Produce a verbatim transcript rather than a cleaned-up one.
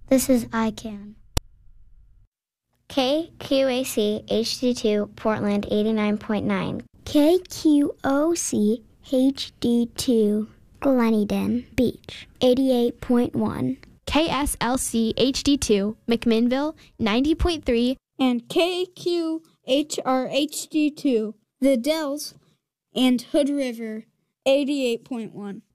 This is I CAN. K Q A C H D two Portland eighty-nine point nine. K Q O C H D two Gleneden Beach eighty-eight point one. K S L C H D two McMinnville ninety point three. And K Q H R H D two The Dells and Hood River eighty-eight point one.